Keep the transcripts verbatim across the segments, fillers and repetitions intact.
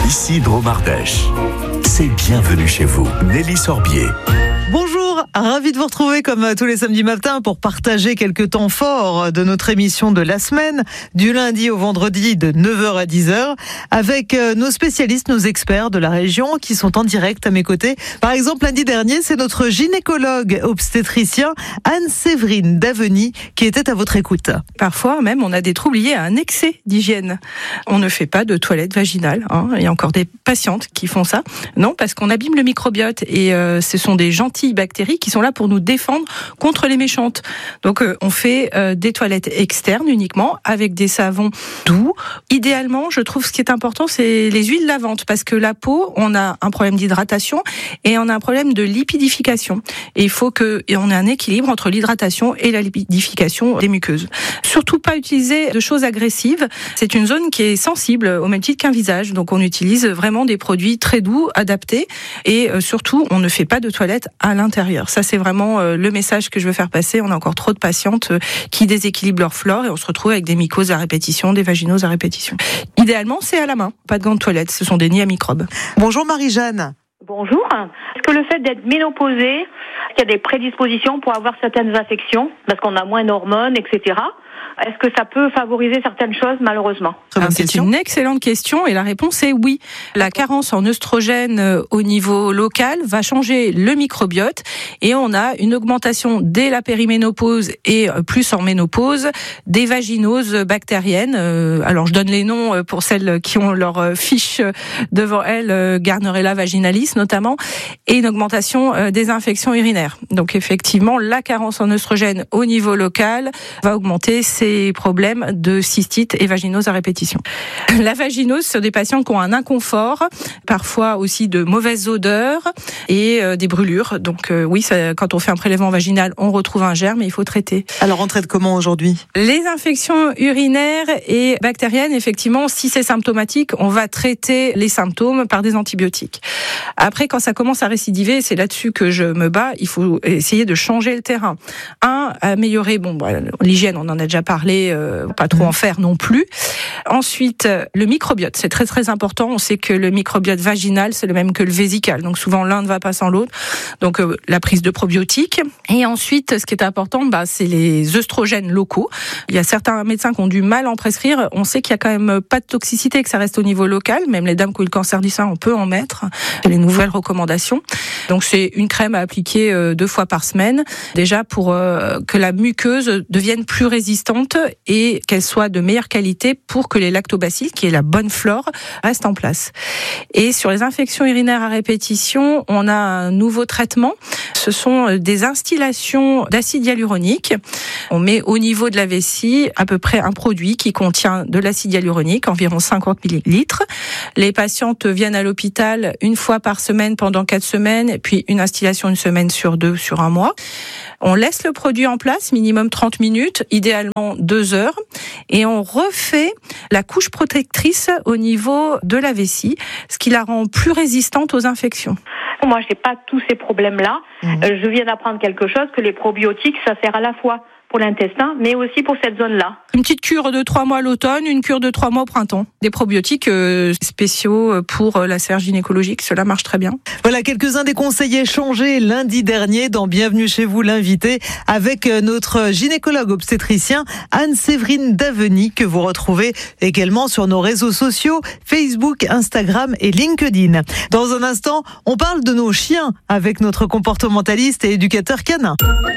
Ici Dromardèche. C'est bienvenue chez vous. Nelly Sorbier. Bonjour, ravi de vous retrouver comme tous les samedis matins pour partager quelques temps forts de notre émission de la semaine, du lundi au vendredi de neuf heures à dix heures, avec nos spécialistes, nos experts de la région qui sont en direct à mes côtés. Par exemple, lundi dernier, c'est notre gynécologue obstétricien Anne-Séverine Daveny qui était à votre écoute. Parfois même, on a des troubles liés à un excès d'hygiène. On ne fait pas de toilette vaginale. Hein. Il y a encore des patientes qui font ça. Non, parce qu'on abîme le microbiote et euh, ce sont des gentilles bactéries qui sont là pour nous défendre contre les méchantes. Donc euh, on fait euh, des toilettes externes uniquement avec des savons doux. Idéalement, je trouve ce qui est important, c'est les huiles lavantes parce que la peau, on a un problème d'hydratation et on a un problème de lipidification. Et il faut que et on ait un équilibre entre l'hydratation et la lipidification des muqueuses. Surtout pas utiliser de choses agressives. C'est une zone qui est sensible au même titre qu'un visage. Donc on utilise vraiment des produits très doux, adaptés et euh, surtout on ne fait pas de toilette à l'intérieur. Ça, c'est vraiment euh, le message que je veux faire passer. On a encore trop de patientes euh, qui déséquilibrent leur flore et on se retrouve avec des mycoses à répétition, des vaginoses à répétition. Idéalement, c'est à la main, pas de gants de toilette. Ce sont des nids à microbes. Bonjour Marie-Jeanne. Bonjour. Est-ce que le fait d'être ménopausée, il y a des prédispositions pour avoir certaines infections, parce qu'on a moins d'hormones, et cetera. Est-ce que ça peut favoriser certaines choses, malheureusement ? Alors, c'est une excellente question et la réponse est oui. La carence en œstrogène au niveau local va changer le microbiote et on a une augmentation dès la périménopause et plus en ménopause des vaginoses bactériennes. Alors, je donne les noms pour celles qui ont leur fiche devant elles, Gardnerella vaginalis notamment, et une augmentation des infections urinaires. Donc, effectivement, la carence en œstrogène au niveau local va augmenter ces problèmes de cystite et vaginose à répétition. La vaginose, ce sont des patients qui ont un inconfort, parfois aussi de mauvaises odeurs et euh, des brûlures. Donc euh, oui, ça, quand on fait un prélèvement vaginal, on retrouve un germe et il faut traiter. Alors on traite comment aujourd'hui ? Les infections urinaires et bactériennes, effectivement, si c'est symptomatique, on va traiter les symptômes par des antibiotiques. Après, quand ça commence à récidiver, c'est là-dessus que je me bats, il faut essayer de changer le terrain. Un, améliorer, bon, bah, l'hygiène, on en a déjà parlé, euh, pas trop en faire non plus. Ensuite, le microbiote, c'est très très important. On sait que le microbiote vaginal, c'est le même que le vésical. Donc souvent, l'un ne va pas sans l'autre. Donc euh, la prise de probiotiques. Et ensuite, ce qui est important, bah, c'est les œstrogènes locaux. Il y a certains médecins qui ont du mal à en prescrire. On sait qu'il y a quand même pas de toxicité, que ça reste au niveau local. Même les dames qui ont eu le cancer du sein, on peut en mettre. C'est les nouvelles recommandations. Donc c'est une crème à appliquer euh, deux fois par semaine. Déjà pour euh, que la muqueuse devienne plus résistante et qu'elle soit de meilleure qualité pour que les lactobacilles, qui est la bonne flore, restent en place. Et sur les infections urinaires à répétition, on a un nouveau traitement. Ce sont des instillations d'acide hyaluronique. On met au niveau de la vessie à peu près un produit qui contient de l'acide hyaluronique, environ cinquante millilitres. Les patientes viennent à l'hôpital une fois par semaine pendant quatre semaines, et puis une instillation une semaine sur deux, sur un mois. On laisse le produit en place, minimum trente minutes, idéalement deux heures, et on refait la couche protectrice au niveau de la vessie, ce qui la rend plus résistante aux infections. Moi, j'ai pas tous ces problèmes-là. Mmh. Euh, je viens d'apprendre quelque chose, que les probiotiques, ça sert à la fois pour l'intestin, mais aussi pour cette zone-là. Une petite cure de trois mois à l'automne, une cure de trois mois au printemps. Des probiotiques euh, spéciaux pour la serre gynécologique, cela marche très bien. Voilà quelques-uns des conseils échangés lundi dernier dans Bienvenue chez vous, l'invité, avec notre gynécologue obstétricien Anne-Séverine Daveny, que vous retrouvez également sur nos réseaux sociaux, Facebook, Instagram et LinkedIn. Dans un instant, on parle de nos chiens avec notre comportementaliste et éducateur canin.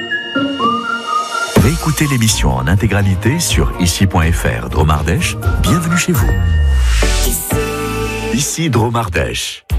Réécoutez l'émission en intégralité sur ici point f r. Dromardèche, bienvenue chez vous. Ici Dromardèche.